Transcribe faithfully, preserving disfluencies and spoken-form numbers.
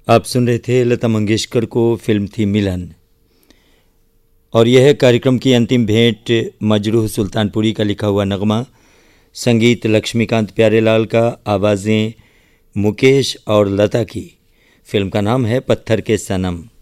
आप सुन रहे थे लता मंगेशकर को, फिल्म थी मिलन। और यह कार्यक्रम की अंतिम भेंट मजरूह सुल्तानपुरी का लिखा हुआ नगमा, संगीत लक्ष्मीकांत प्यारेलाल का, आवाज़ें मुकेश और लता की। फिल्म का नाम है पत्थर के सनम।